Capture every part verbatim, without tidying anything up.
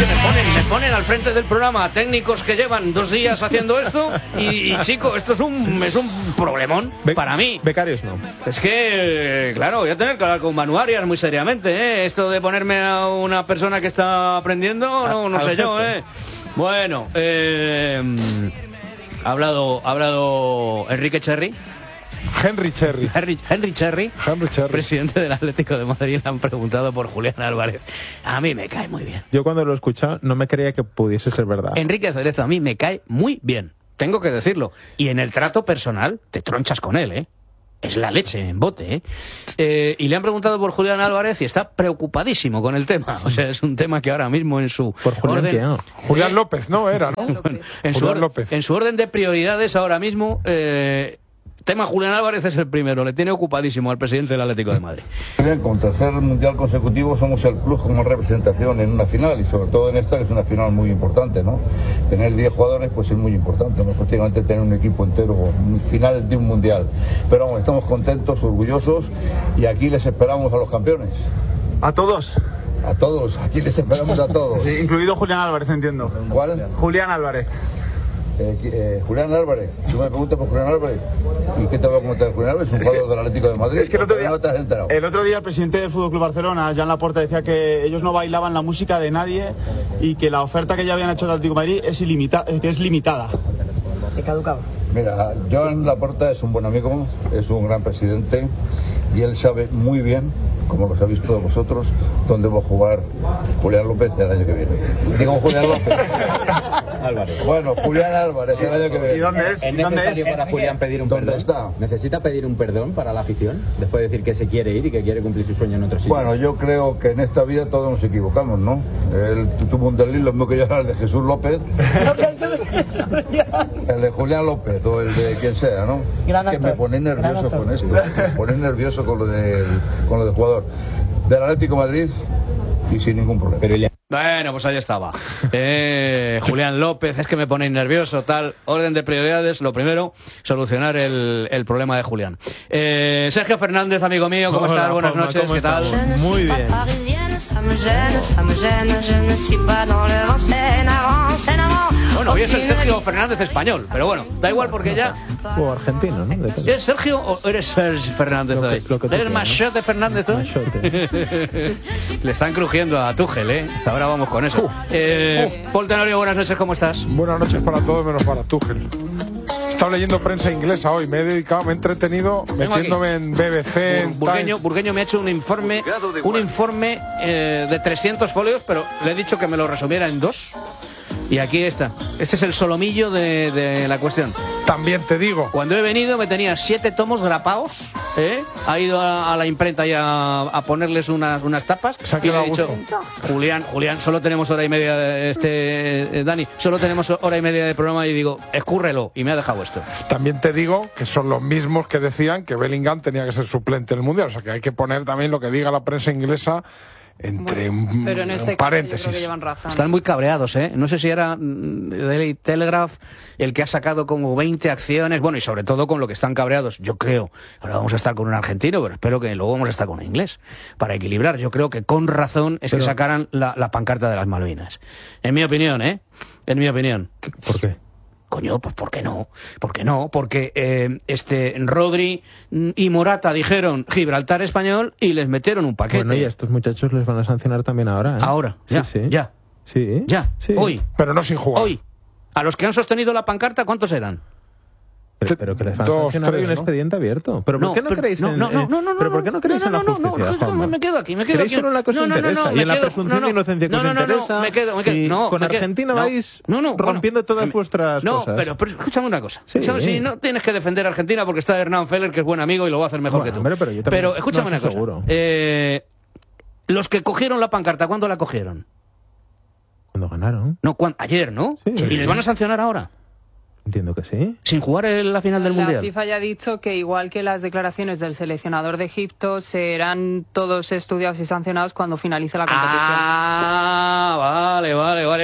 que me ponen, me ponen al frente del programa técnicos que llevan dos días haciendo esto y, y chico, esto es un, es un problemón Be para mí. Becarios no. Es que, claro, voy a tener que hablar con Manu Arias muy seriamente, ¿eh? Esto de ponerme a una persona que está aprendiendo, no, no sé yo, ¿eh? Bueno, eh, ha hablado, ha hablado Enrique Cherry. Henry Cherry. Henry, Henry Cherry, Henry Cherry, presidente del Atlético de Madrid, le han preguntado por Julián Álvarez. A mí me cae muy bien. Yo cuando lo he escuchado no me creía que pudiese ser verdad. Enrique Cerezo a mí me cae muy bien, tengo que decirlo. Y en el trato personal te tronchas con él, ¿eh? Es la leche en bote, ¿eh? ¿eh? Y le han preguntado por Julián Álvarez y está preocupadísimo con el tema. O sea, es un tema que ahora mismo en su ¿Por Julián orden... qué, no? Julián ¿Eh? López, ¿no? Era, ¿no? Bueno, en, su Julián or... López. en su orden de prioridades ahora mismo... Eh... tema Julián Álvarez es el primero, le tiene ocupadísimo al presidente del Atlético de Madrid. Bien, con tercer mundial consecutivo somos el club con más representación en una final y sobre todo en esta que es una final muy importante, ¿no? Tener diez jugadores pues es muy importante, ¿no? Prácticamente tener un equipo entero, un final de un mundial. Pero vamos, estamos contentos, orgullosos y aquí les esperamos a los campeones. ¿A todos? A todos, aquí les esperamos a todos. Sí, incluido Julián Álvarez, entiendo. ¿Cuál? Julián Álvarez. Eh, eh, Julián Álvarez, si me preguntas por Julián Álvarez, ¿y qué te voy a comentar? Julián Álvarez es un jugador del Atlético de Madrid. Es que el otro día, no te has enterado. El otro día el presidente del Fútbol Club Barcelona, Jan Laporta, decía que ellos no bailaban la música de nadie y que la oferta que ya habían hecho al Atlético de Madrid es, ilimita que es limitada. ¿Te caducaba? Mira, Joan Laporta es un buen amigo, es un gran presidente y él sabe muy bien, como lo sabéis todos vosotros, dónde va a jugar Julián López el año que viene. Digo Julián López. Álvarez. Bueno, Julián Álvarez el año que viene. ¿Y dónde es? ¿Es ¿Y dónde necesario es? para Julián pedir un ¿Dónde perdón? está? ¿Necesita pedir un perdón para la afición después de decir que se quiere ir y que quiere cumplir su sueño en otro sitio? Bueno, yo creo que en esta vida todos nos equivocamos, ¿no? Él tuvo un desliz, lo mismo que yo era el de Jesús López, el de Julián López o el de quien sea, ¿no? Gran que me actor, pone gran nervioso actor. con esto, me pone nervioso con lo del, con lo del jugador del Atlético de Madrid y sin ningún problema. Pero el... Bueno, pues ahí estaba. Eh, Julián López, es que me ponéis nervioso, tal. Orden de prioridades, lo primero, solucionar el, el problema de Julián. Eh, Sergio Fernández, amigo mío, ¿cómo Hola, estás? Buenas Juanma, noches, ¿cómo ¿qué tal? estamos? Muy bien. Bueno, hoy es el Sergio Fernández español, pero bueno, da igual porque ya... O argentino, ¿no? Depende. ¿Eres Sergio o eres Sergio Fernández Lo que- hoy? lo que tú ¿Eres quieras. Machote Fernández hoy? Machote. Le están crujiendo a Tuchel, ¿eh? Ahora vamos con eso. Eh, Paul Tenorio, buenas noches, ¿cómo estás? Buenas noches para todos menos para Tuchel. Estaba leyendo prensa inglesa hoy, me he dedicado, me he entretenido metiéndome en B B C, en Burgueño, Times. Burgueño me ha hecho un informe, un informe eh, de trescientos folios, pero le he dicho que me lo resumiera en dos. Y aquí está. Este es el solomillo de, de la cuestión. También te digo. Cuando he venido me tenía siete tomos grapados, ¿eh? Ha ido a, a la imprenta y a, a ponerles unas, unas tapas. Se ha Y le quedado he a dicho, gusto. Julián, Julián, solo tenemos hora y media, de este, eh, Dani, solo tenemos hora y media de programa y digo, escúrrelo. Y me ha dejado esto. También te digo que son los mismos que decían que Bellingham tenía que ser suplente en el Mundial. O sea que hay que poner también lo que diga la prensa inglesa entre un, Pero en este un caso yo paréntesis. creo que llevan razón. Están muy cabreados, ¿eh? No sé si era mm, Daily Telegraph el que ha sacado como veinte acciones, bueno, y sobre todo con lo que están cabreados, yo creo. Ahora vamos a estar con un argentino, pero espero que luego vamos a estar con un inglés, para equilibrar. Yo creo que con razón es Pero- que sacaran la, la pancarta de las Malvinas. En mi opinión, ¿eh? En mi opinión. ¿Por qué? Coño, pues ¿por qué no? ¿Por qué no? Porque eh, este Rodri y Morata dijeron Gibraltar español y les metieron un paquete. Bueno, y a estos muchachos les van a sancionar también ahora, ¿eh? Ahora, ya, sí, sí. ya, Sí. ya, Sí. hoy. Pero no sin jugar. Hoy, a los que han sostenido la pancarta, ¿cuántos eran? Pero, pero que les van a Dos, sancionar tres, hoy un ¿no? expediente abierto. ¿Pero por qué no pero- creéis no, en no, no, eh, no, no, ¿Pero no, por qué no creéis no, en la no, no, justicia, no, no, Juanma? me quedo aquí, me quedo ¿Creéis aquí. solo en la que os No, no, no, interesa no, y me en la quedo- presunción no, no, de inocencia que no, os no, no, no, interesa? me quedo, me quedo, y no, con me quedo- Argentina no, vais no, no, bueno, rompiendo todas me- vuestras no, cosas. pero, pero escúchame una cosa. Sí. Escúchame, si no tienes que defender a Argentina porque está Hernán Feller, que es buen amigo y lo va a hacer mejor Bueno, que tú. hombre, pero yo también- Pero escúchame no, una eso cosa. seguro. Eh, los que cogieron la pancarta, ¿cuándo la cogieron? Cuando ganaron. No, ¿cuándo? Ayer, ¿no? Sí. ¿Y les van a sancionar ahora? Entiendo que sí. Sin jugar en la final del La Mundial. FIFA ya ha dicho que igual que las declaraciones del seleccionador de Egipto serán todos estudiados y sancionados cuando finalice la competición. Ah, vale, vale, vale.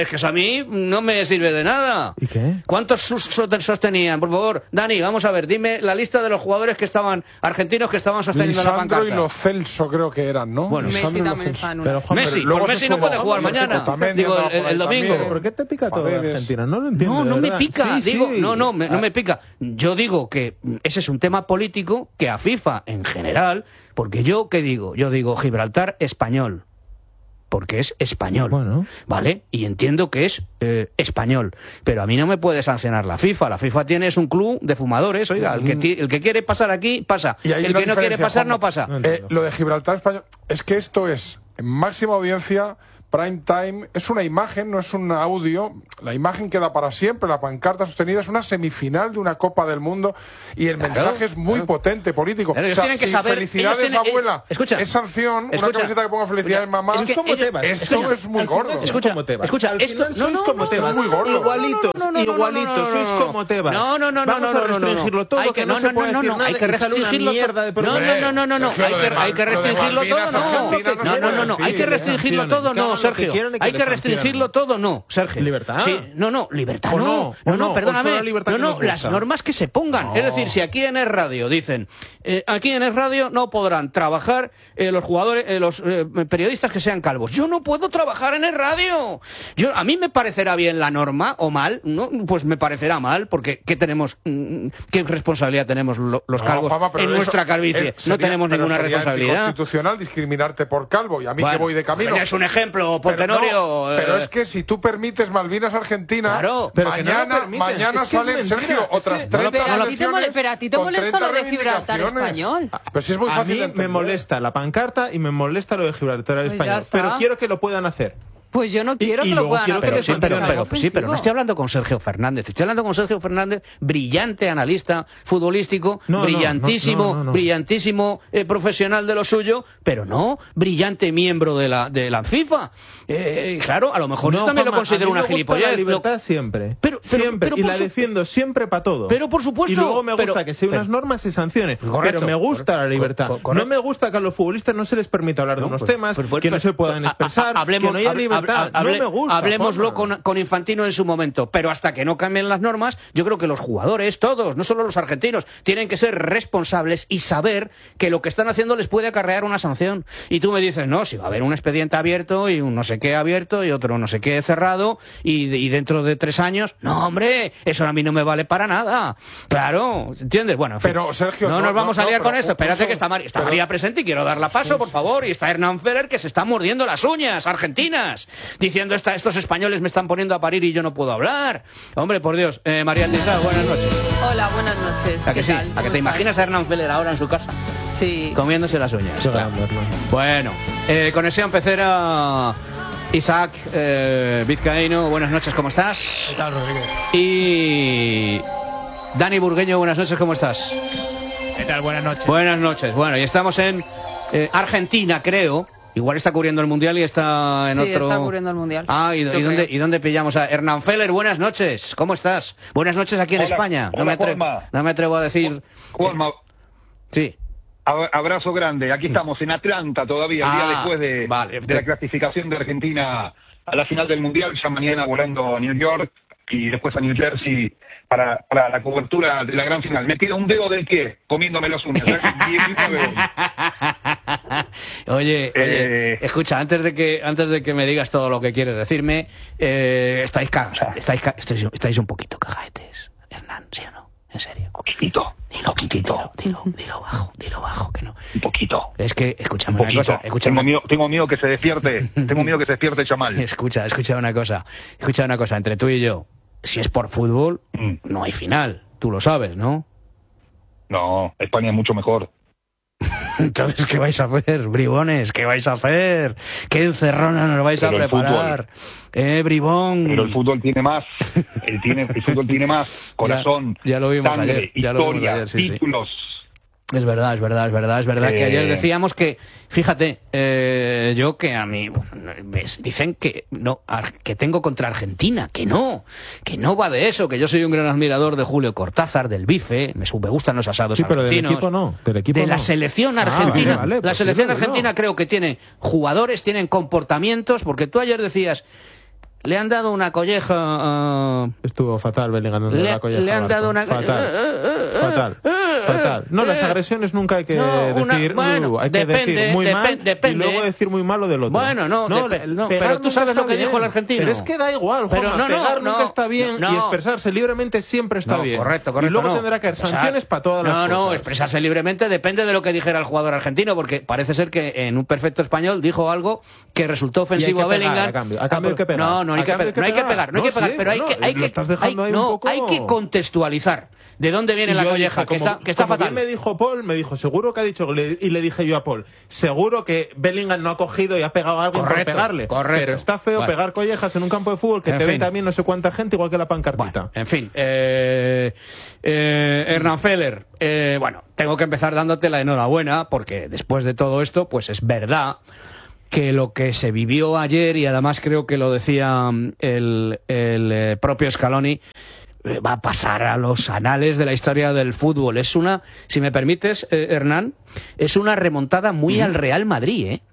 es que eso a mí no me sirve de nada. ¿Y qué? ¿Cuántos sostenían? Por favor, Dani, vamos a ver, dime la lista de los jugadores que estaban, argentinos que estaban sosteniendo Lisandro la pancarta. y Lo Celso creo que eran, ¿no? Bueno, Messi Lisandro y Lo también Celso. está en una. Pero, Juan, Messi, Pero luego pues Messi se no sumó puede jugar Otamendi, mañana. Otamendi Digo, andaba el, por ahí el domingo. también. ¿por qué te pica todo Paredes. Argentina? No lo entiendo. No, de no me verdad. pica, Sí, digo, sí. no, no, me, no Ah, me pica. Yo digo que ese es un tema político que a FIFA en general, porque yo, ¿qué digo? Yo digo Gibraltar español, porque es español, Bueno. ¿vale? Y entiendo que es eh, español, pero a mí no me puede sancionar la FIFA. La FIFA tiene es un club de fumadores, oiga, el que, ti- el que quiere pasar aquí, pasa. Y hay El una que no quiere diferencia, pasar, Juanma. no pasa. No Eh, entiendo. lo de Gibraltar español, es que esto es en máxima audiencia, prime time, es una imagen, no es un audio. La imagen queda para siempre, la pancarta sostenida es una semifinal de una Copa del Mundo y el Claro, mensaje es muy claro. potente político. Claro, ellos O sea, tienen que si saber- felicidades, ellos tienen- abuela, eh, escucha, es sanción, una escucha, camiseta que ponga felicidades, escucha, mamá. es que Es como ellos- Tebas. esto escucha, es muy al final gordo. sois Escucha, como Tebas. escucha, Al esto- final no, sois no, como no, Tebas. no, no, no, no, Igualitos, no, no, no, no, igualitos, no, no, sois no, no. como Tebas. No, no, no, no, Vamos no, a no, no, no. restringirlo todo, Hay que que- no no, se no, puede no, decir no, nada hay que y sale una restringirlo todo. mierda de No, programa. no, no, no, no, Sergio, hay lo que, de hay que Mal- lo de restringirlo todo, Malvinas, no. Argentina, No, no, no, no, hay que Sí, restringirlo sancionen, todo, que hagan no, lo que Sergio. quieran y que Hay les que restringirlo sancionen. todo, no, Sergio. ¿Libertad? Sí, no, no, libertad ¿O no. no? No, ¿O no, no? ¿O perdóname. solo la libertad No, que no, nos las gusta? normas que se pongan. Es decir, si aquí en Es Radio dicen, eh, aquí en Es Radio no podrán trabajar eh, los jugadores, eh, los eh, periodistas que sean calvos. Yo no puedo trabajar en Es Radio. Yo, a mí me parecerá bien la norma o mal, ¿no? Pues me parecerá mal, porque ¿qué tenemos? mm, ¿Qué responsabilidad tenemos lo- los No, calvos Juanma, pero en eso- nuestra calvicie? eh, No sería- tenemos pero ninguna sería responsabilidad. anticonstitucional discriminarte por calvo y a mí Bueno, que voy de camino. Es un ejemplo, Pero, Pontenorio. no, pero eh, es que si tú permites Malvinas Argentina, Claro. Pero que no lo mañana, permiten. mañana Es que es salen, mentira. Sergio, Es que- otras Pero treinta Pero a ti te elecciones mole- pero a ti te con molesta lo de treinta Gibraltar reivindicaciones. español. Pero si es muy A fácil mí de me entender. molesta la pancarta y me molesta lo de Gibraltar Pues ya español. está. Pero quiero que lo puedan hacer. Pues yo no Y- quiero y que lo luego puedan quiero que hacer. Pero les sí, pero, sancionen. pero, sí, pero no estoy hablando con Sergio Fernández. Estoy hablando con Sergio Fernández, brillante analista futbolístico, No, no, brillantísimo, no, no, no. brillantísimo eh, profesional de lo suyo, pero no brillante miembro de la, de la FIFA. Eh, claro, a lo mejor yo No, también lo Juanma, considero a mí una me gusta gilipollez. la Lo- libertad siempre. Pero- pero- siempre. pero y por la su- defiendo siempre para todo. Pero por supuesto, Y luego me gusta pero- que si hay unas pero- normas se sancionen. Correcto, pero me gusta correcto, la libertad. cor- correcto. No me gusta que a los futbolistas no se les permita hablar de No, unos pues- temas, pues- pues- que no pues- se puedan a- a- expresar, hablemos- que no haya hable- libertad. hable- no me gusta. Hablemoslo Juanma. con, con Infantino en su momento, pero hasta que no cambien las normas, yo creo que los jugadores, todos, no solo los argentinos, tienen que ser responsables y saber que lo que están haciendo les puede acarrear una sanción. Y tú me dices, no, si va a haber un expediente abierto y un no sé qué abierto y otro no sé qué cerrado y, y dentro de tres años, no, hombre, eso a mí no me vale para nada. Claro, ¿entiendes? Bueno, en fin, Pero, Sergio, no, no, nos vamos no, a liar no, con pero esto. Espérate incluso- que está, Mari- está pero- María presente y quiero darla paso, por favor. Y está Hernán Feller que se está mordiendo las uñas, argentinas, diciendo esta, estos españoles me están poniendo a parir y yo no puedo hablar. Hombre, por Dios. Eh, María Tizá, buenas noches. Hola, buenas noches. ¿A que ¿Qué sí? tal? ¿A que ¿Cómo te estás? imaginas a Hernán Feller ahora en su casa? Sí. Comiéndose las uñas. Qué Claro. grande, hermano. Bueno, eh, conexión pecera. Isaac eh, Vizcaíno, buenas noches, ¿cómo estás? ¿Qué tal, Rodríguez? Y Dani Burgueño, buenas noches, ¿cómo estás? ¿Qué tal? Buenas noches. Buenas noches. Bueno, y estamos en eh, Argentina, creo. Igual está cubriendo el Mundial y está en Sí, otro... está cubriendo el Mundial. Ah, ¿y, y Yo dónde, creo. ¿y dónde pillamos a Hernán Feller? Buenas noches, ¿cómo estás? Buenas noches aquí en Hola, España. No, hola, me atre- Juanma. no me atrevo a decir... Juanma, Sí. ab- abrazo grande. Aquí estamos en Atlanta todavía, el día Ah, después de, vale. de la clasificación de Argentina a la final del Mundial. Ya mañana volando a New York y después a New Jersey para, para la cobertura de la gran final. Me queda un dedo del pie comiéndome las uñas. ¿eh? diecinueve hoy. Oye, oye, Eh. escucha, antes de que antes de que me digas todo lo que quieres decirme, eh, estáis, ca- estáis, ca- estáis, estáis un poquito cagaetes, Hernán, ¿sí o no? En serio. Poquitito, Dilo, poquitito, dilo, dilo, dilo bajo, dilo bajo, que no. un poquito. Es que, Un escúchame una poquito. cosa, Tengo escúchame. miedo, tengo miedo que se despierte. Tengo miedo que se despierte Chamal. Escucha, escucha una cosa, escucha una cosa, entre tú y yo, si es por fútbol, Mm. no hay final, tú lo sabes, ¿no? No, España es mucho mejor. Entonces, ¿qué vais a hacer, bribones? ¿Qué vais a hacer? ¿Qué encerrona nos vais Pero a el preparar? Eh, bribón. Pero el fútbol tiene más. El, tiene, el fútbol tiene más. Corazón, Ya- ya lo vimos sangre, ayer, ya lo vimos historia, ayer, sí, sí. títulos. Es verdad, es verdad, es verdad, es verdad que Eh. ayer decíamos que, fíjate, eh, yo que a mí, bueno, ves, dicen que no, ar- que tengo contra Argentina, que no, que no va de eso, que yo soy un gran admirador de Julio Cortázar, del bife, me, su- me gustan los asados Sí, pero del argentinos. equipo no. Del equipo de la no. selección Ah, argentina. vale, vale, la pues selección sí, no, argentina no. creo que tiene jugadores, tienen comportamientos, porque tú ayer decías, le han dado una colleja. Uh, Estuvo fatal Bellingham dando le, la colleja. le han dado una fatal. Fatal. Fatal. No, las agresiones nunca hay que no, una, decir. Bueno, uh, hay depende, que decir muy depende, mal depende. y luego decir muy malo del otro. Bueno, no, no, dep no pegar pero tú sabes lo que bien. dijo el argentino. Pero es que da igual, pero Juanma, no, no, pegar no, nunca está bien no, y expresarse libremente siempre está no, bien. Correcto, correcto. Y luego no. tendrá que haber sanciones para todas las no, cosas. No, no, expresarse libremente depende de lo que dijera el jugador argentino, porque parece ser que en un perfecto español dijo algo que resultó ofensivo a Bellingham. Pegar, a cambio, a cambio hay que pegar. No, no hay, que, pe no hay que pegar, no hay que pegar, sí, pero bueno, hay que, hay que, estás dejando hay, ahí no, un poco... hay que contextualizar. ¿De dónde viene la colleja? Dije, que como, está, que está como fatal. Bien me dijo Paul, me dijo, seguro que ha dicho, y le dije yo a Paul, seguro que Bellingham no ha cogido y ha pegado a alguien correcto, por pegarle. Correcto. Pero está feo vale. pegar collejas en un campo de fútbol que en te fin. ve también no sé cuánta gente, igual que la pancartita. Bueno, en fin, eh, eh, Hernán Feller, eh, bueno, tengo que empezar dándote la enhorabuena, porque después de todo esto, pues es verdad que lo que se vivió ayer, y además creo que lo decía el, el eh, propio Scaloni, va a pasar a los anales de la historia del fútbol. Es una, si me permites, eh, Hernán, es una remontada muy mm. al Real Madrid, ¿eh?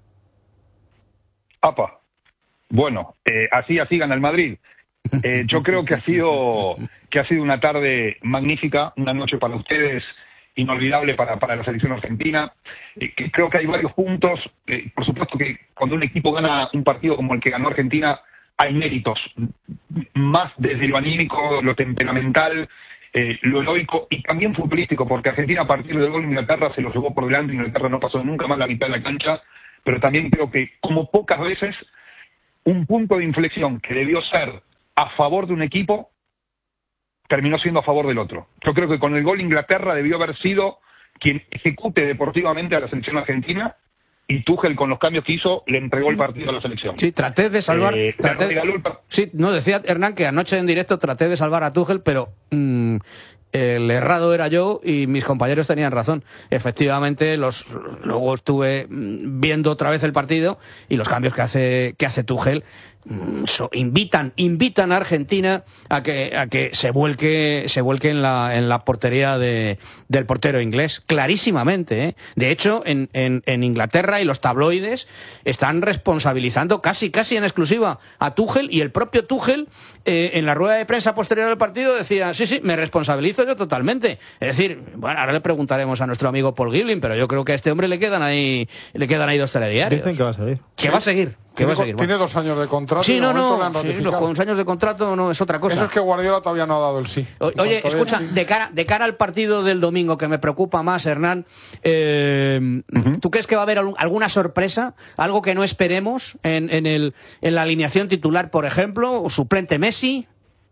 Apa. Bueno, eh, así así gana el Madrid. Eh, yo creo que ha sido que ha sido una tarde magnífica, una noche para ustedes inolvidable para, para la selección argentina. Eh, que creo que hay varios puntos. Eh, por supuesto que cuando un equipo gana un partido como el que ganó Argentina, hay méritos, más desde lo anímico, lo temperamental, eh, lo heroico y también futbolístico, porque Argentina a partir del gol de Inglaterra se lo llevó por delante, Inglaterra no pasó nunca más la mitad de la cancha, pero también creo que, como pocas veces, un punto de inflexión que debió ser a favor de un equipo, terminó siendo a favor del otro. Yo creo que con el gol Inglaterra debió haber sido quien ejecute deportivamente a la selección argentina, y Tuchel, con los cambios que hizo, le entregó el partido a la selección. Sí, traté de salvar... Eh, traté, el... Sí, no, decía Hernán que anoche en directo traté de salvar a Tuchel, pero mmm, el errado era yo y mis compañeros tenían razón. Efectivamente, los luego estuve viendo otra vez el partido y los cambios que hace, que hace Tuchel So, invitan invitan a Argentina a que a que se vuelque se vuelque en la en la portería de, del portero inglés, clarísimamente, ¿eh? De hecho, en, en, en Inglaterra y los tabloides están responsabilizando casi casi en exclusiva a Tuchel, y el propio Tuchel eh, en la rueda de prensa posterior al partido decía, sí, sí, me responsabilizo yo totalmente. Es decir, bueno, ahora le preguntaremos a nuestro amigo Paul Giblin, pero yo creo que a este hombre le quedan ahí le quedan ahí dos telediarios. Dicen que va a seguir. Que sí. va a seguir. Que va a seguir. Tiene Bueno. dos años de contrato. Sí, y de no, no, no sí, los con años de contrato no es otra cosa. Eso es que Guardiola todavía no ha dado el sí. O, oye, escucha, sí. de cara de cara al partido del domingo, que me preocupa más, Hernán, eh, uh-huh. ¿tú crees que va a haber alguna sorpresa? ¿Algo que no esperemos en, en, el, en la alineación titular, por ejemplo? ¿O suplente Messi?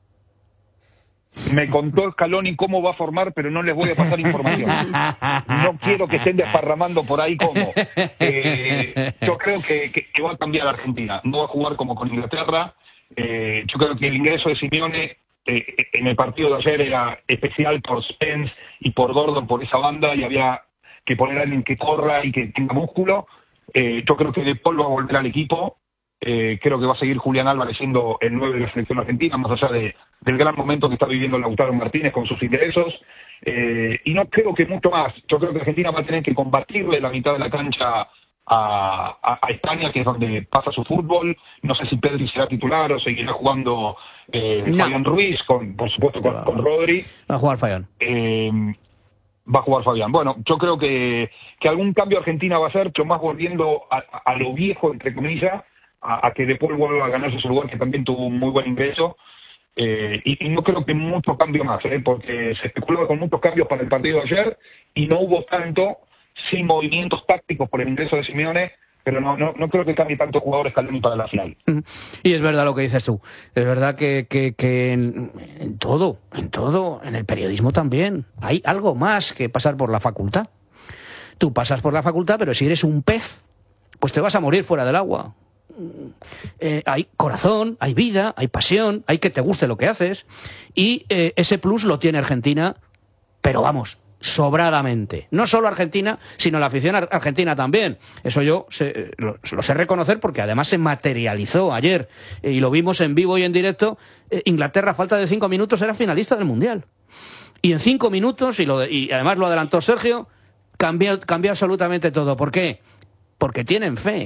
Me contó Scaloni cómo va a formar, pero no les voy a pasar información. No quiero que estén desparramando por ahí cómo. Eh, yo creo que, que, que va a cambiar Argentina. No va a jugar como con Inglaterra. Eh, yo creo que el ingreso de Simeone eh, en el partido de ayer era especial por Spence y por Gordon, por esa banda, y había que poner a alguien que corra y que tenga músculo. Eh, yo creo que De Paul va a volver al equipo. Eh, creo que va a seguir Julián Álvarez siendo el nueve de la selección argentina, más allá de, del gran momento que está viviendo Lautaro Martínez con sus ingresos, eh, y no creo que mucho más. Yo creo que Argentina va a tener que combatirle la mitad de la cancha a, a, a España, que es donde pasa su fútbol. No sé si Pedri será titular o seguirá jugando eh, no. Fabián Ruiz, con, por supuesto con, con Rodri. Va a jugar Fabián. Eh, va a jugar Fabián. Bueno, yo creo que, que algún cambio Argentina va a hacer, pero más volviendo a, a lo viejo, entre comillas, A, a que De Paul vuelva a ganarse su lugar, que también tuvo un muy buen ingreso, eh, y, y no creo que mucho cambio más, eh, porque se especulaba con muchos cambios para el partido de ayer y no hubo tanto, sin movimientos tácticos por el ingreso de Simeone, pero no, no, no creo que cambie tantos jugadores Scaloni para la final. Y es verdad lo que dices tú, es verdad que, que, que en, en todo, en todo, en el periodismo también, hay algo más que pasar por la facultad. Tú pasas por la facultad, pero si eres un pez, pues te vas a morir fuera del agua. Eh, hay corazón, hay vida, hay pasión, hay que te guste lo que haces, y eh, ese plus lo tiene Argentina, pero vamos, sobradamente. No solo Argentina, sino la afición ar argentina también. Eso yo sé, lo, lo sé reconocer, porque además se materializó ayer, eh, y lo vimos en vivo y en directo. eh, Inglaterra, a falta de cinco minutos, era finalista del Mundial, y en cinco minutos, y, lo de, y además lo adelantó Sergio, cambió, cambió absolutamente todo. ¿Por qué? Porque tienen fe.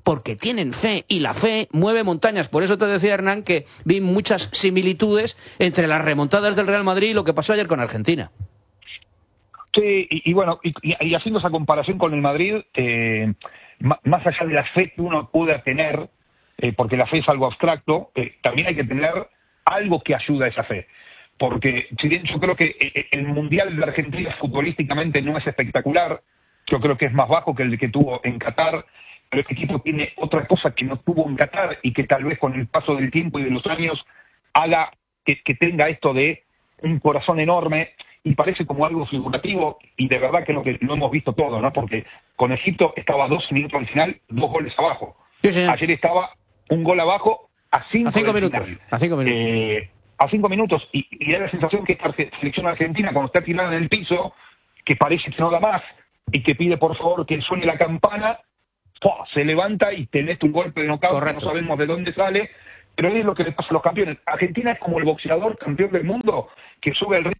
porque tienen fe, y la fe mueve montañas. Por eso te decía, Hernán, que vi muchas similitudes entre las remontadas del Real Madrid y lo que pasó ayer con Argentina. Sí, y, y bueno, y, y haciendo esa comparación con el Madrid, eh, más allá de la fe que uno pueda tener, eh, porque la fe es algo abstracto, eh, también hay que tener algo que ayuda a esa fe. Porque si bien yo creo que el Mundial de Argentina futbolísticamente no es espectacular, yo creo que es más bajo que el que tuvo en Qatar, pero este equipo tiene otra cosa que no tuvo en Qatar y que tal vez con el paso del tiempo y de los años haga que, que tenga esto de un corazón enorme, y parece como algo figurativo, y de verdad creo que lo hemos visto todo, ¿no? Porque con Egipto estaba dos minutos al final, dos goles abajo. Sí, sí. Ayer estaba un gol abajo a cinco, a cinco minutos. Final. A cinco minutos. Eh, a cinco minutos, y, y da la sensación que esta selección argentina, cuando está tirada en el piso, que parece que no da más, y que pide por favor que suene la campana, ¡pua!, se levanta y tenés tu golpe de nocaut, que no sabemos de dónde sale, pero es lo que le pasa a los campeones. Argentina es como el boxeador campeón del mundo, que sube el ring.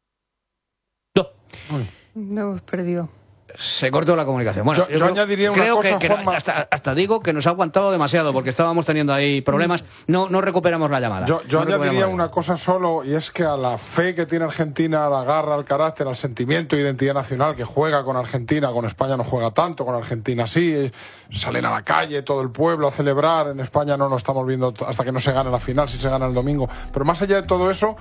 No hemos perdido. Se cortó la comunicación. Bueno, yo, yo, yo creo, añadiría una creo cosa, que, que Juanma. hasta, hasta digo que nos ha aguantado demasiado porque estábamos teniendo ahí problemas. No, no recuperamos la llamada. Yo, yo no añadiría una cosa solo, y es que a la fe que tiene Argentina, a la garra, al carácter, al sentimiento e identidad nacional que juega con Argentina, con España no juega tanto, con Argentina sí, salen a la calle todo el pueblo a celebrar. En España no lo estamos viendo hasta que no se gane la final, si se gana el domingo. Pero más allá de todo eso,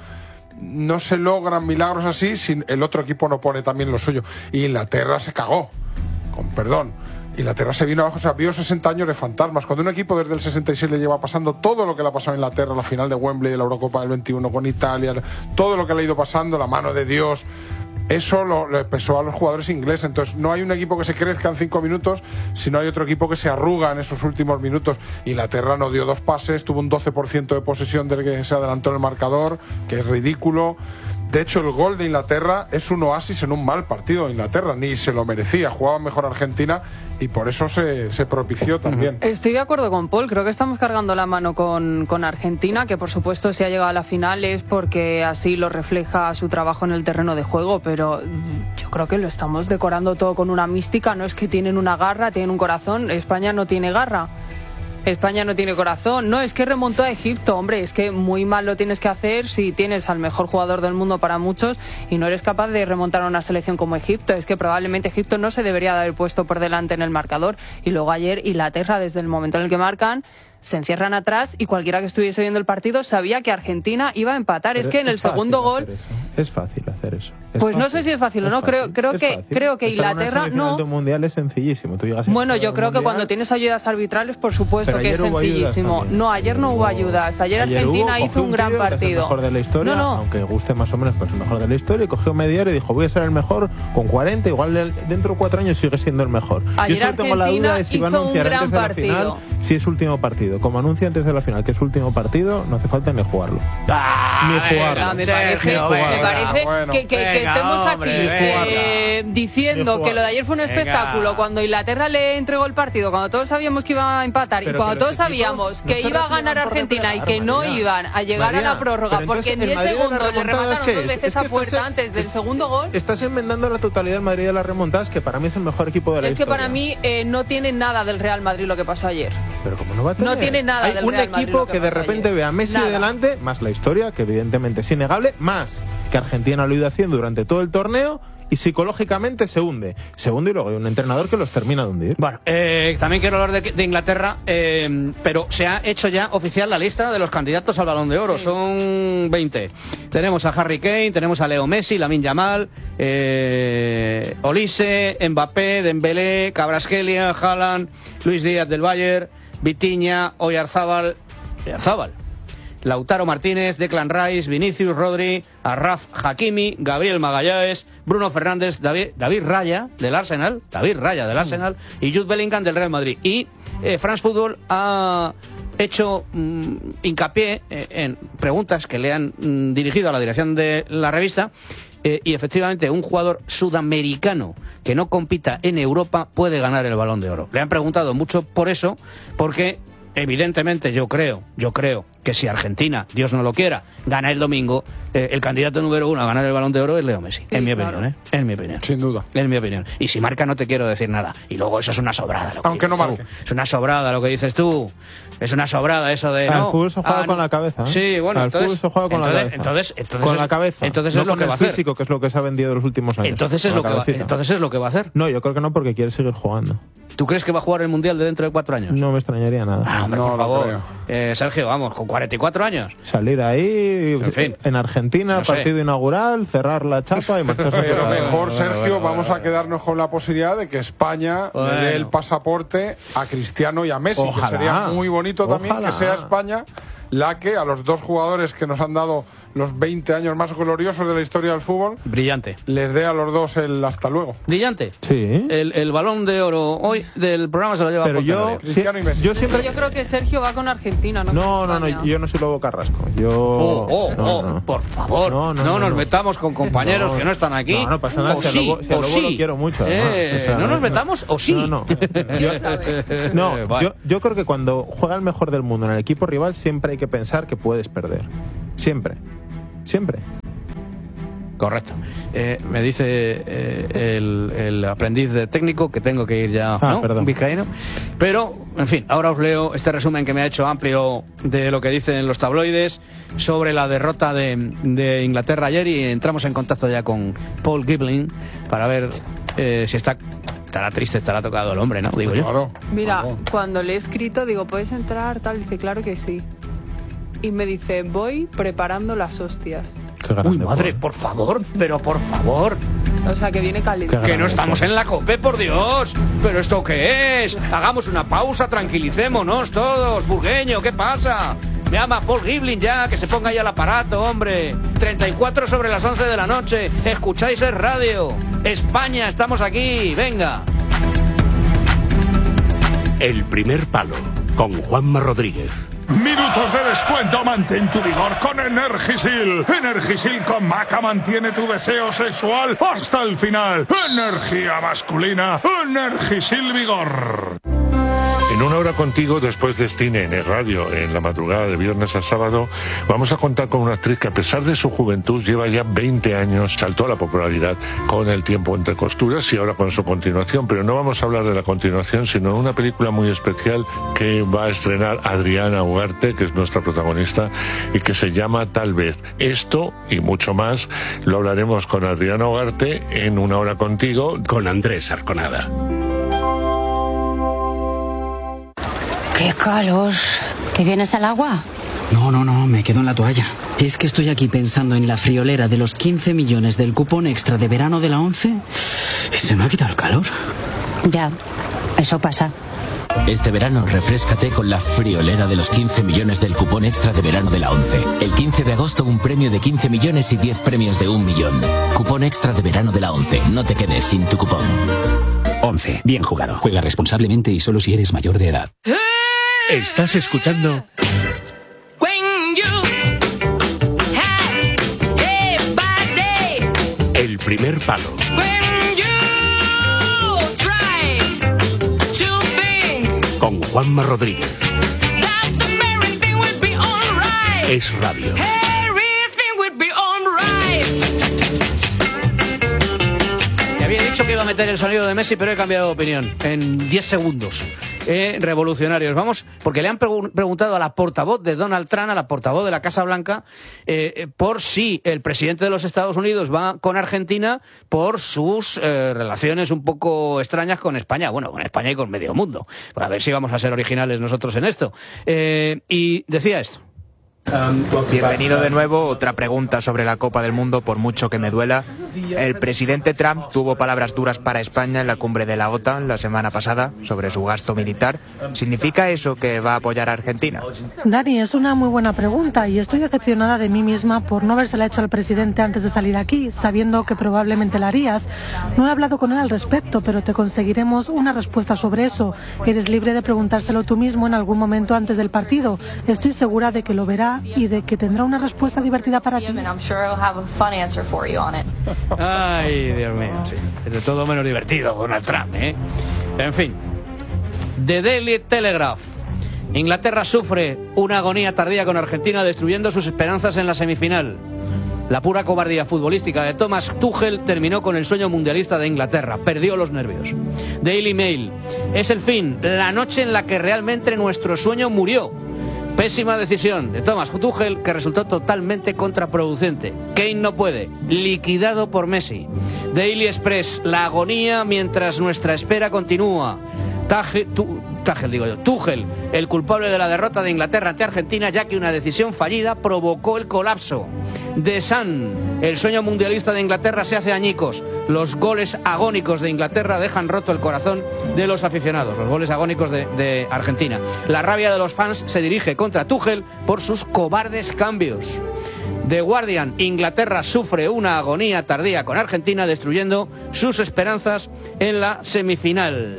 no se logran milagros así si el otro equipo no pone también lo suyo. Y Inglaterra se cagó, con perdón. Inglaterra se vino abajo, o sea, vio sesenta años de fantasmas. Cuando un equipo desde el sesenta y seis le lleva pasando todo lo que le ha pasado a Inglaterra, la final de Wembley, de la Eurocopa del veintiuno con Italia, todo lo que le ha ido pasando, la mano de Dios, eso lo, le pesó a los jugadores ingleses. Entonces no hay un equipo que se crezca en cinco minutos, sino hay otro equipo que se arruga en esos últimos minutos. Inglaterra no dio dos pases, tuvo un doce por ciento de posesión del que se adelantó en el marcador, que es ridículo. De hecho, el gol de Inglaterra es un oasis en un mal partido de Inglaterra, ni se lo merecía, jugaba mejor Argentina y por eso se, se propició también. Estoy de acuerdo con Paul, creo que estamos cargando la mano con, con Argentina, que por supuesto si ha llegado a la final es porque así lo refleja su trabajo en el terreno de juego, pero yo creo que lo estamos decorando todo con una mística. No es que tienen una garra, tienen un corazón. España no tiene garra. España no tiene corazón. No, es que remontó a Egipto, hombre, es que muy mal lo tienes que hacer si tienes al mejor jugador del mundo para muchos y no eres capaz de remontar a una selección como Egipto. Es que probablemente Egipto no se debería de haber puesto por delante en el marcador, y luego ayer Inglaterra, desde el momento en el que marcan, se encierran atrás, y cualquiera que estuviese viendo el partido sabía que Argentina iba a empatar. Pero es que en es el segundo gol... Es fácil hacer eso. Es pues fácil. no sé si es fácil o no, creo, creo, que, fácil. creo que Estar Inglaterra en una no... de un mundial es sencillísimo. Tú llegas Bueno, yo creo mundial, que cuando tienes ayudas arbitrales, por supuesto pero que es sencillísimo. No, ayer no hubo ayudas. Ayer, ayer Argentina hubo, hizo un, un gran partido. Es el mejor de la historia, no, no. aunque guste más o menos, pero es el mejor de la historia. Y cogió media hora y dijo, voy a ser el mejor con cuarenta, igual dentro de cuatro años sigue siendo el mejor. Ayer yo solo tengo la duda de si va a anunciar antes de la final si es último partido. Como anuncia antes de la final que es último partido, no hace falta ni jugarlo. Ah, ni jugarlo. Venga, me parece, Sergio, me venga, parece bueno. que, que, Venga, que estemos hombre, aquí eh, venga. diciendo que lo de ayer fue un Venga. espectáculo, cuando Inglaterra le entregó el partido, cuando todos sabíamos que iba a empatar, Pero y cuando que todos los equipos sabíamos no que se iba a ganar replegan por Argentina y replegar, que no María. iban a llegar María, a la prórroga, pero porque en entonces, diez el Madrid de las segundos le remontadas, remataron ¿qué dos es? veces Es que a puerta estás- antes del segundo gol. Estás enmendando la totalidad del Madrid de las remontadas, que para mí es el mejor equipo de la Es que historia. para mí eh, no tiene nada del Real Madrid lo que pasó ayer. Pero como no va a tener. No tiene nada Hay del un Real Madrid equipo lo que que, de pasó repente ayer. ve a Messi Nada. delante, más la historia, que evidentemente es innegable, más que Argentina lo ha ido haciendo durante todo el torneo, y psicológicamente se hunde. Se hunde y luego hay un entrenador que los termina de hundir. Bueno, eh, también quiero hablar de, de Inglaterra, eh, pero se ha hecho ya oficial la lista de los candidatos al Balón de Oro. Sí. Son veinte. Tenemos a Harry Kane, tenemos a Leo Messi, Lamine Yamal, eh, Olise, Mbappé, Dembélé, Kvaratskhelia, Haaland, Luis Díaz del Bayern, Vitinha, Oyarzábal, Oyarzábal, Lautaro Martínez, Declan Rice, Vinicius, Rodri, Achraf Hakimi, Gabriel Magallanes, Bruno Fernández, David, David Raya del Arsenal, David Raya del Arsenal y Jude Bellingham del Real Madrid. Y eh, France Football ha hecho mmm, hincapié eh, en preguntas que le han mmm, dirigido a la dirección de la revista. Eh, y efectivamente un jugador sudamericano que no compita en Europa puede ganar el Balón de Oro. Le han preguntado mucho por eso, porque evidentemente yo creo, yo creo que si Argentina, Dios no lo quiera, gana el domingo, eh, el candidato número uno a ganar el Balón de Oro es Leo Messi, sí, en mi claro. opinión, ¿eh? En mi opinión. Sin duda. En mi opinión. Y si marca no te quiero decir nada. Y luego eso es una sobrada. Lo que Aunque no marque. Tú. Es una sobrada lo que dices tú. Es una sobrada eso de... Al no, fútbol se juega ah, con la cabeza. ¿eh? Sí, bueno, Al entonces... fútbol se juega con entonces, la cabeza. Entonces, entonces, con la cabeza. Entonces no es lo con que el va a hacer. físico, que es lo que se ha vendido los últimos años. Entonces es, lo que va, entonces es lo que va a hacer. No, yo creo que no, porque quiere seguir jugando. ¿Tú crees que va a jugar el Mundial de dentro de cuatro años? No me extrañaría nada. Ah, hombre, no, por favor. creo. Eh, Sergio, vamos, con cuarenta y cuatro años. Salir ahí, en, fin. en Argentina, no partido sé. inaugural, cerrar la chapa y marcharse a Pero mejor, bueno, Sergio, bueno, bueno, vamos bueno. a quedarnos con la posibilidad de que España bueno. le dé el pasaporte a Cristiano y a Messi, Ojalá. que sería muy bonito también Ojalá. que sea España la que a los dos jugadores que nos han dado los veinte años más gloriosos de la historia del fútbol, brillante, les dé a los dos el hasta luego. Brillante. Sí. El, el Balón de Oro hoy del programa se lo lleva Pero yo, Cristiano y Messi. Yo siempre... Yo creo que Sergio va con Argentina, ¿no? No, no, no, yo no soy Lobo Carrasco. Yo... Oh, oh, no, oh, no. por favor, no, no, no, no nos no. metamos con compañeros no, que no están aquí. No, no pasa nada, o si a sí, Lobo, si a Lobo sí. lo quiero mucho. Eh, o sea, no, no nos metamos o sí. No, no. Yo, no, vale. yo, yo creo que cuando juega el mejor del mundo en el equipo rival siempre hay que pensar que puedes perder. Siempre. Siempre. Correcto. Eh, me dice eh, el, el aprendiz de técnico que tengo que ir ya, ah, ¿no? Perdón. Vizcaíno. Pero, en fin, ahora os leo este resumen que me ha hecho amplio de lo que dicen los tabloides sobre la derrota de, de Inglaterra ayer y entramos en contacto ya con Paul Gibling para ver eh, si está... Estará triste, estará tocado el hombre, ¿no? Digo yo. Claro. Mira, cuando le he escrito, digo, ¿puedes entrar? Tal, dice, claro que sí. Y me dice, voy preparando las hostias. Uy, madre, por favor, pero por favor. O sea, que viene caliente. Que no estamos en la COPE, por Dios. ¿Pero esto qué es? Hagamos una pausa, tranquilicémonos todos. Burgueño, ¿qué pasa? Me llama Paul Gibling ya, que se ponga ya el aparato, hombre. treinta y cuatro sobre las once de la noche. Escucháis el radio. España, estamos aquí. Venga. El primer palo, con Juanma Rodríguez. Minutos de descuento, mantén tu vigor con Energisil. Energisil con Maca mantiene tu deseo sexual hasta el final. Energía masculina, Energisil Vigor. En una hora contigo, después de Cine en el radio, en la madrugada de viernes a sábado, vamos a contar con una actriz que a pesar de su juventud lleva ya veinte años, saltó a la popularidad con El tiempo entre costuras y ahora con su continuación, pero no vamos a hablar de la continuación, sino de una película muy especial que va a estrenar Adriana Ugarte, que es nuestra protagonista, y que se llama Tal vez. Esto y mucho más lo hablaremos con Adriana Ugarte en Una hora contigo, con Andrés Arconada. ¡Qué calor! ¿Te vienes al agua? No, no, no, me quedo en la toalla. Es que estoy aquí pensando en la friolera de los quince millones del cupón extra de verano de la ONCE y se me ha quitado el calor. Ya, eso pasa. Este verano refréscate con la friolera de los quince millones del cupón extra de verano de la ONCE. El quince de agosto un premio de quince millones y diez premios de un millón. Cupón extra de verano de la ONCE. No te quedes sin tu cupón. ONCE. Bien jugado. Juega responsablemente y solo si eres mayor de edad. Estás escuchando El primer palo. Con Juanma Rodríguez. Es radio. Te había dicho que iba a meter el sonido de Messi, pero he cambiado de opinión en diez segundos. Eh, revolucionarios, vamos, porque le han pregu- preguntado a la portavoz de Donald Trump, a la portavoz de la Casa Blanca, eh, por si el presidente de los Estados Unidos va con Argentina por sus eh, relaciones un poco extrañas con España, bueno, con España y con medio mundo, para ver si vamos a ser originales nosotros en esto. Eh, y decía esto. Bienvenido de nuevo. Otra pregunta sobre la Copa del Mundo, por mucho que me duela. El presidente Trump tuvo palabras duras para España en la cumbre de la OTAN la semana pasada sobre su gasto militar. ¿Significa eso que va a apoyar a Argentina? Dani, es una muy buena pregunta y estoy decepcionada de mí misma por no habérsela hecho al presidente antes de salir aquí, sabiendo que probablemente la harías. No he hablado con él al respecto, pero te conseguiremos una respuesta sobre eso. Eres libre de preguntárselo tú mismo en algún momento antes del partido. Estoy segura de que lo verá y de que tendrá una respuesta divertida para ti. Ay, Dios mío, sí. Es de todo menos divertido Donald Trump, ¿eh? En fin. The Daily Telegraph. Inglaterra sufre una agonía tardía con Argentina, destruyendo sus esperanzas en la semifinal. La pura cobardía futbolística de Thomas Tuchel terminó con el sueño mundialista de Inglaterra. Perdió los nervios. Daily Mail. Es el fin, la noche en la que realmente nuestro sueño murió. Pésima decisión de Thomas Tuchel que resultó totalmente contraproducente. Kane no puede. Liquidado por Messi. Daily Express. La agonía mientras nuestra espera continúa. Tage, tu, Tuchel, digo yo, Tuchel, el culpable de la derrota de Inglaterra ante Argentina, ya que una decisión fallida provocó el colapso. The Sun, el sueño mundialista de Inglaterra se hace añicos. Los goles agónicos de Inglaterra dejan roto el corazón de los aficionados. Los goles agónicos de, de Argentina. La rabia de los fans se dirige contra Tuchel por sus cobardes cambios. The Guardian, Inglaterra sufre una agonía tardía con Argentina, destruyendo sus esperanzas en la semifinal.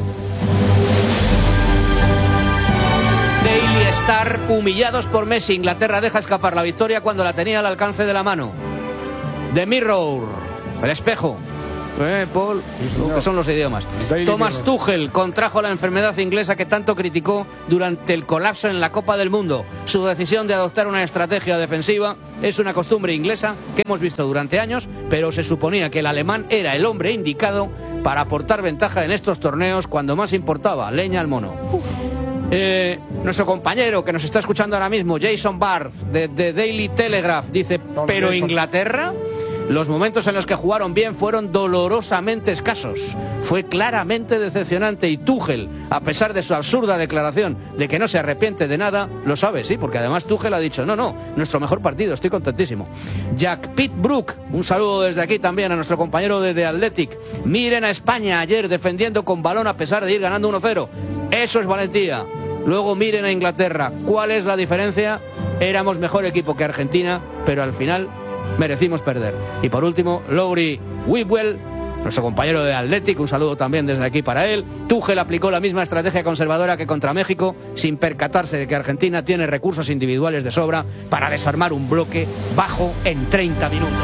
Daily Star, humillados por Messi, Inglaterra deja escapar la victoria cuando la tenía al alcance de la mano. The Mirror, el espejo. Eh, Paul, lo que son los idiomas. Daily Thomas Mirror. Tuchel contrajo la enfermedad inglesa que tanto criticó durante el colapso en la Copa del Mundo. Su decisión de adoptar una estrategia defensiva es una costumbre inglesa que hemos visto durante años, pero se suponía que el alemán era el hombre indicado para aportar ventaja en estos torneos cuando más importaba. Leña al mono. Eh, nuestro compañero que nos está escuchando ahora mismo, Jason Barth, de, de Daily Telegraph, dice, ¿pero Inglaterra? Los momentos en los que jugaron bien fueron dolorosamente escasos. Fue claramente decepcionante y Tuchel, a pesar de su absurda declaración de que no se arrepiente de nada, lo sabe, sí, porque además Tuchel ha dicho, no, no, nuestro mejor partido, estoy contentísimo. Jack Pitbrook, un saludo desde aquí también a nuestro compañero de The Athletic. Miren a España ayer defendiendo con balón a pesar de ir ganando uno cero. Eso es valentía. Luego miren a Inglaterra. ¿Cuál es la diferencia? Éramos mejor equipo que Argentina, pero al final merecimos perder. Y por último, Lowry Whitwell, nuestro compañero de Athletic, un saludo también desde aquí para él. Tuchel aplicó la misma estrategia conservadora que contra México, sin percatarse de que Argentina tiene recursos individuales de sobra para desarmar un bloque bajo en treinta minutos.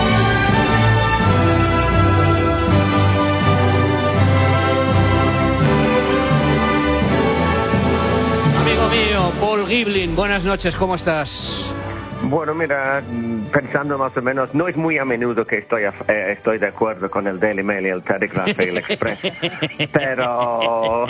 Paul Giblin, buenas noches, ¿cómo estás? Bueno, mira, pensando más o menos, no es muy a menudo que estoy, a, eh, estoy de acuerdo con el Daily Mail y el Telegraph y el Express, pero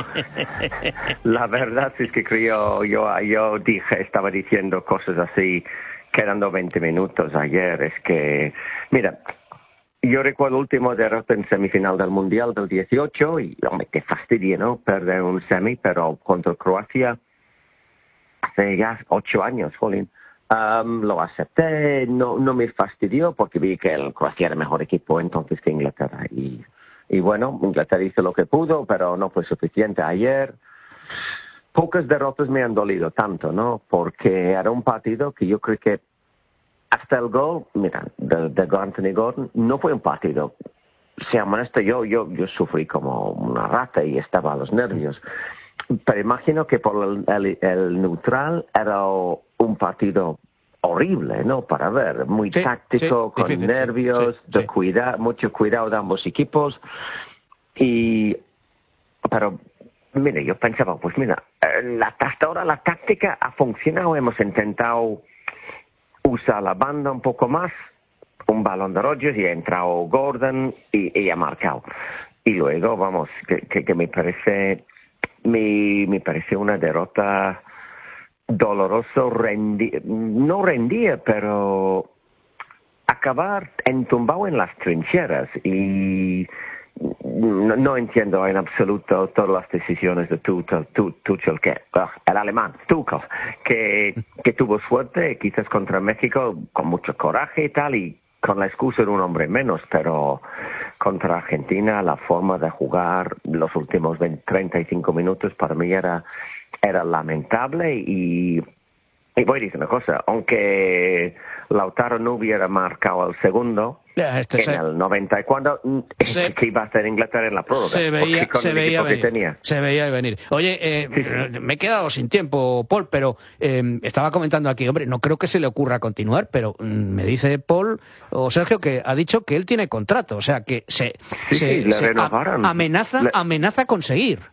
la verdad es que creo, yo, yo dije, estaba diciendo cosas así, quedando veinte minutos ayer, es que, mira, yo recuerdo el último derrota en semifinal del Mundial del dieciocho y, hombre, qué fastidio, ¿no? Perder un semi, pero contra Croacia hace ya ocho años, jolín. Um, lo acepté, no, no me fastidió porque vi que el Croacia era mejor equipo entonces que Inglaterra. Y, y bueno, Inglaterra hizo lo que pudo, pero no fue suficiente ayer. Pocas derrotas me han dolido tanto, ¿no? Porque era un partido que yo creo que hasta el gol, mira, de, de Anthony Gordon, no fue un partido. Sea honesto, yo, yo, yo sufrí como una rata y estaba a los nervios. Pero imagino que por el, el, el neutral era un partido horrible, ¿no? Para ver, muy sí, táctico, sí, con difícil, nervios, sí, de sí. Cuidar, mucho cuidado de ambos equipos. Y, pero, mire, yo pensaba, pues mira, la, hasta ahora la táctica ha funcionado, hemos intentado usar la banda un poco más, un balón de Rodgers y ha entrado Gordon y, y ha marcado. Y luego, vamos, que, que, que me parece... Me, me pareció una derrota dolorosa, rendi, no rendía, pero acabar entumbado en las trincheras. Y no, no entiendo en absoluto todas las decisiones de Tuchel, Tuchel que, uh, el alemán, Tuchel, que, que tuvo suerte, quizás contra México, con mucho coraje y tal, y con la excusa de un hombre menos, pero contra Argentina la forma de jugar los últimos veinte, treinta y cinco minutos para mí era, era lamentable y, y voy a decir una cosa, aunque Lautaro no hubiera marcado el segundo ya, este en se... el noventa y cuatro, se... que iba a hacer Inglaterra en la prórroga. Se veía, se veía venir. Tenía. Se veía venir. Oye, eh, sí, sí. me he quedado sin tiempo, Paul, pero eh, estaba comentando aquí, hombre, no creo que se le ocurra continuar, pero mm, me dice Paul o Sergio que ha dicho que él tiene contrato, o sea, que se, sí, se, sí, le se renovaron. A, amenaza, le... amenaza con seguir.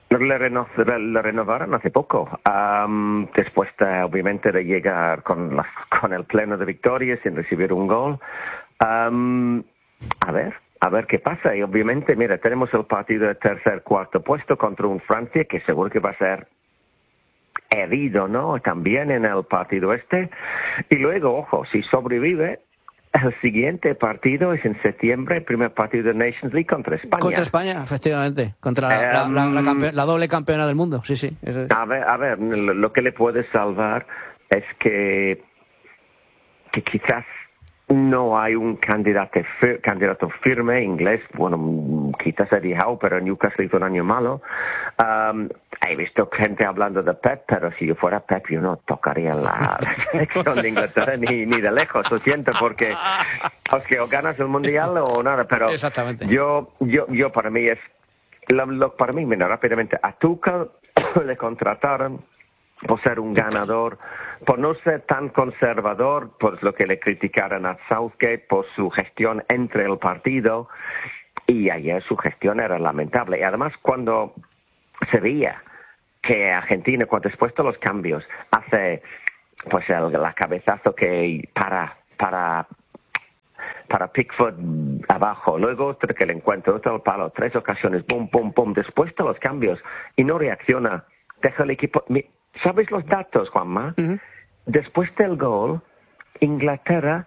Le, reno le renovaron hace poco, um, después de, obviamente de llegar con, la, con el pleno de victorias sin recibir un gol. Um, a ver, a ver qué pasa. Y obviamente, mira, tenemos el partido de tercer, cuarto puesto contra un Francia que seguro que va a ser herido, ¿no? También en el partido este. Y luego, ojo, si sobrevive, el siguiente partido es en septiembre, el primer partido de Nations League contra España. Contra España, efectivamente. Contra la, um, la, la, la, la doble campeona del mundo, sí, sí. Eso es. A ver, a ver, lo que le puede salvar es que, que quizás no hay un candidato, fir candidato firme inglés. Bueno, quizás Eddie Howe, pero Newcastle hizo un año malo. Um, he visto gente hablando de Pep, pero si yo fuera Pep yo no tocaría la selección de Inglaterra ni, ni de lejos, lo siento, porque o que o ganas el Mundial o nada, pero exactamente. yo, yo, yo para mí es, lo, lo, para mí, mira, rápidamente, a Tuchel le contrataron por ser un ganador, por no ser tan conservador, por lo que le criticaron a Southgate, por su gestión entre el partido, y ayer su gestión era lamentable. Y además cuando se veía que Argentina, cuando después de los cambios, hace pues el la cabezazo que para, para, para Pickford abajo, luego otro que le encuentra, otro al palo, tres ocasiones, pum, pum, pum, después de los cambios, y no reacciona, deja el equipo... ¿Sabes los datos, Juanma? Uh-huh. Después del gol, Inglaterra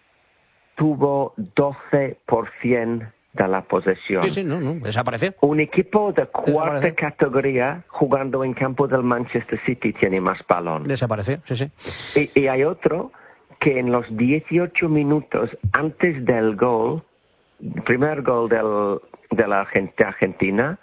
tuvo doce por ciento de la posesión. Sí, sí, no, no, desapareció. Un equipo de cuarta categoría jugando en campo del Manchester City tiene más balón. Desapareció, sí, sí. Y, y hay otro que en los dieciocho minutos antes del gol, primer gol del, de la Argentina,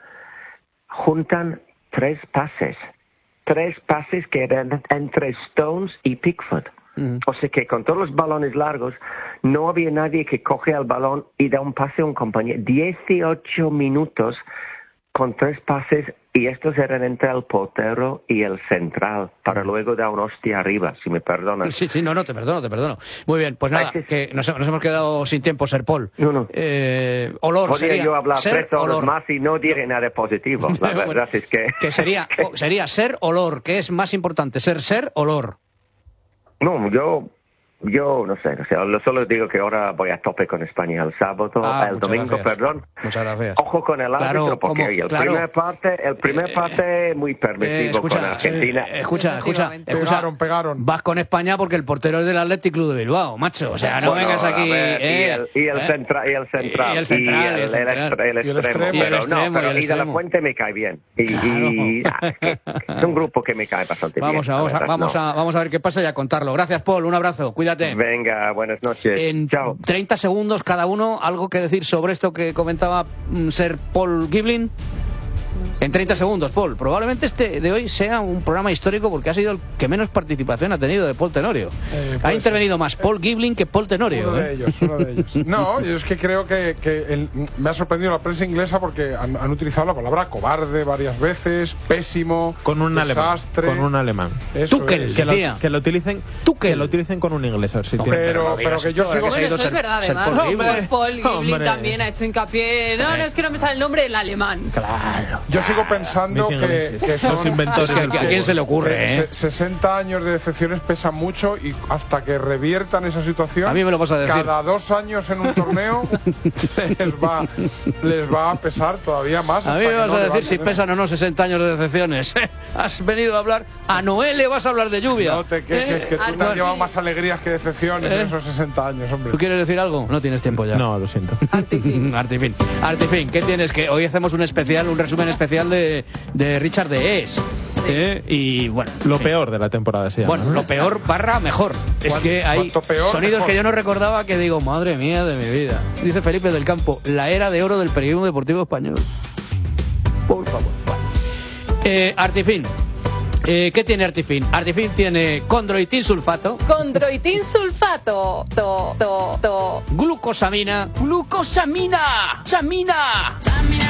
juntan tres pases. Tres pases que eran entre Stones y Pickford. Mm. O sea que con todos los balones largos, no había nadie que coge el balón y da un pase a un compañero. dieciocho minutos con tres pases, y estos eran entre el portero y el central, para luego dar una hostia arriba, si me perdonas. Sí, sí, no, no, te perdono, te perdono. Muy bien, pues nada, que nos, nos hemos quedado sin tiempo, Ser Paul. No, no. Eh, olor, Podría sería yo hablar ser, tres horas olor. más y no diré nada positivo. La verdad bueno, es que... que sería, sería ser, olor, ¿qué es más importante? Ser, ser, olor. No, yo... Yo no sé, no sé, solo digo que ahora voy a tope con España el sábado, ah, el domingo, gracias. perdón. Muchas gracias. Ojo con el árbitro, claro, porque como, el claro. primer parte, el primer parte muy permisivo eh, escucha, con Argentina. Eh, escucha, escucha, pegaron, pegaron. Vas con España porque el portero es del Athletic Club de Bilbao, macho. O sea, no bueno, vengas aquí. Ver, eh, y, el, y, el eh, centra, y el central. Y el central. Y el, el, el, el, el extremo. Y el Pero extremo, no, pero y, el y de la Fuente me cae bien. Y, claro. y ah, es, que es un grupo que me cae bastante vamos bien. A, vamos, a, vamos, no. a, vamos a ver qué pasa y a contarlo. Gracias, Paul. Un abrazo. Cuídate. Venga, buenas noches. En Chao. treinta segundos cada uno, ¿algo que decir sobre esto que comentaba mm, Ser Paul Giblin? En treinta segundos, Paul. Probablemente este de hoy sea un programa histórico porque ha sido el que menos participación ha tenido de Paul Tenorio. Eh, ha intervenido ser. más Paul Giblin que Paul Tenorio. Uno ¿eh? de ellos, uno de ellos. No, yo es que creo que, que el, me ha sorprendido la prensa inglesa porque han, han utilizado la palabra cobarde varias veces, pésimo, con un desastre. alemán. Con un alemán. Tuchel, que, lo, que lo utilicen, Tuchel. que lo utilicen con un inglés. A ver si no, pero, pero que yo sigo. Bueno, eso es verdad, además. Paul, Paul Giblin también ha hecho hincapié. No, no es que no me sale el nombre del alemán. Claro. Yo sigo pensando que, que son los inventores. Es que ¿a quién se le ocurre? Eh? sesenta años de decepciones pesan mucho y hasta que reviertan esa situación, a mí me lo vas a decir. Cada dos años en un torneo les va les va a pesar todavía más. A mí me vas no a decir si pesan o no sesenta años de decepciones. Has venido a hablar a Noel, le vas a hablar de lluvia. No te quejes, eh, que tú te has llevado más alegrías que decepciones eh. en esos sesenta años, hombre. ¿Tú quieres decir algo? No tienes tiempo ya. No, lo siento. Artifin. Artifin. Artifin, ¿qué tienes? Que hoy hacemos un especial, un resumen especial de, de Richard de Es. ¿eh? Y bueno. Lo peor de la temporada, sí. Bueno, lo peor barra mejor. Es que hay peor, sonidos mejor. que yo no recordaba que digo, madre mía de mi vida. Dice Felipe del Campo, la era de oro del periodismo deportivo español. Por favor. Bueno. Eh, Artifin. Eh, ¿Qué tiene Artifin? Artifin tiene condroitin sulfato. Condroitin sulfato. To, to, to. Glucosamina. Glucosamina. Samina.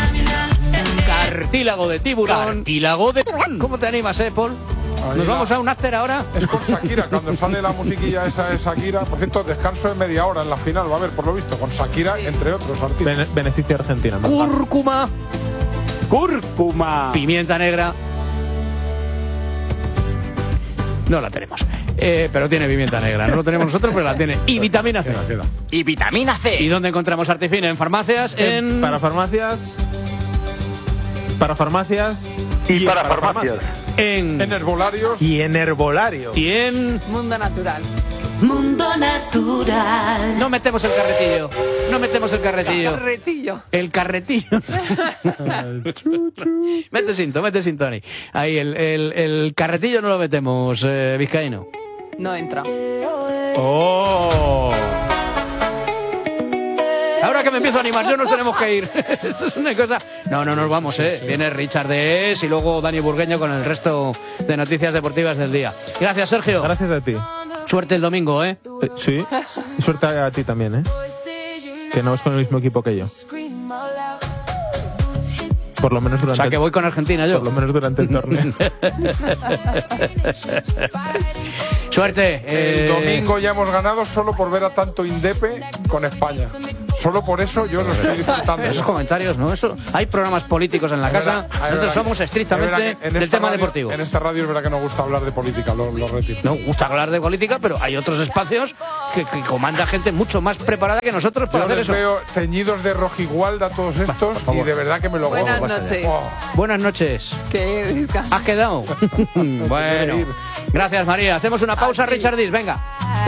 Cartílago de tiburón. Cartílago de tiburón. ¿Cómo te animas, eh, Paul? Ahí ¿Nos la... vamos a un after ahora? Es con Shakira, cuando sale la musiquilla esa de Shakira. Por cierto, descanso de media hora en la final, va a haber, por lo visto, con Shakira, entre otros artistas. Bene beneficio Argentina. Cúrcuma. Cúrcuma. Pimienta negra. No la tenemos. Eh, pero tiene pimienta negra. No lo tenemos nosotros, pero la tiene. Y vitamina C. Y vitamina C. ¿Y dónde encontramos Artifin? En farmacias, en... en... Para farmacias... Para farmacias... Y, y para, para farmacias. farmacias. En... En herbolarios. Y en herbolarios. Y en... Mundo Natural. Mundo Natural. No metemos el carretillo. No metemos el carretillo. Carretillo. El carretillo. Mete cinto, mete cinto, Tony. Ahí, el, el, el carretillo no lo metemos, eh, vizcaíno. No entra. ¡Oh! Ahora que me empiezo a animar, yo nos tenemos que ir. Esto es una cosa... No, no nos vamos, ¿eh? Viene Richard de Es y luego Dani Burgueño con el resto de noticias deportivas del día. Gracias, Sergio. Gracias a ti. Suerte el domingo, ¿eh? eh sí. Y suerte a ti también, ¿eh? Que no vas con el mismo equipo que yo. Por lo menos durante... O sea, que voy con Argentina yo. Por lo menos durante el torneo. Suerte. El eh... domingo ya hemos ganado solo por ver a tanto Indepe con España. Solo por eso yo lo estoy disfrutando. Esos comentarios, ¿no? Eso, hay programas políticos en la casa. Verdad, nosotros somos que, estrictamente del tema radio, deportivo. En esta radio es verdad que nos gusta hablar de política, lo, lo retiro. No gusta hablar de política, pero hay otros espacios que, que comanda gente mucho más preparada que nosotros para yo hacer les eso. Veo teñidos de rojigualda todos estos y de verdad que me lo gozo. Buenas noches. Oh. Buenas noches. ¿Qué? ¿Has quedado? Bueno. Gracias, María. Hacemos una pausa, Richard Dis. Venga.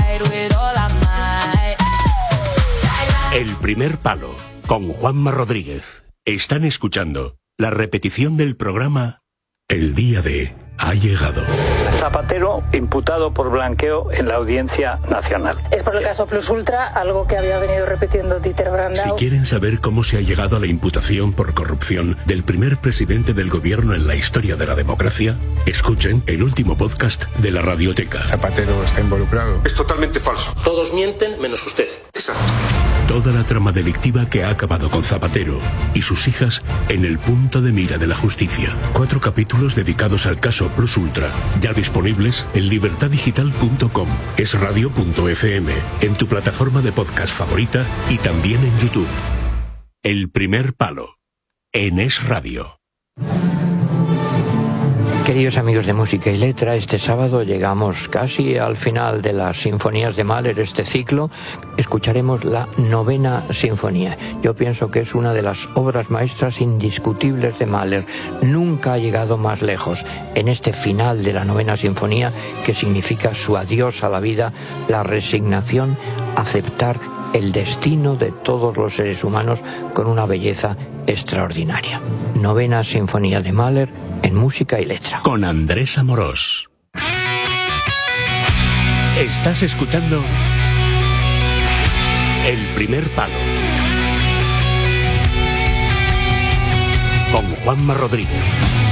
El primer palo con Juanma Rodríguez. Están escuchando la repetición del programa El día de ha llegado. Zapatero imputado por blanqueo en la Audiencia Nacional. Es por el caso Plus Ultra, algo que había venido repitiendo Dieter Brandau. Si quieren saber cómo se ha llegado a la imputación por corrupción del primer presidente del gobierno en la historia de la democracia, escuchen el último podcast de la Radioteca. Zapatero está involucrado. Es totalmente falso. Todos mienten menos usted. Exacto. Toda la trama delictiva que ha acabado con Zapatero y sus hijas en el punto de mira de la justicia. Cuatro capítulos dedicados al caso Plus Ultra, ya disponibles en libertad digital punto com, esradio punto efe eme, en tu plataforma de podcast favorita y también en YouTube. El primer palo, en Es Radio. Queridos amigos de Música y Letra, este sábado llegamos casi al final de las sinfonías de Mahler, este ciclo. Escucharemos la novena sinfonía. Yo pienso que es una de las obras maestras indiscutibles de Mahler. Nunca ha llegado más lejos. En este final de la novena sinfonía, que significa su adiós a la vida, la resignación, aceptar el destino de todos los seres humanos con una belleza extraordinaria. Novena sinfonía de Mahler en Música y Letra. Con Andrés Amorós. Estás escuchando El primer palo con Juanma Rodríguez.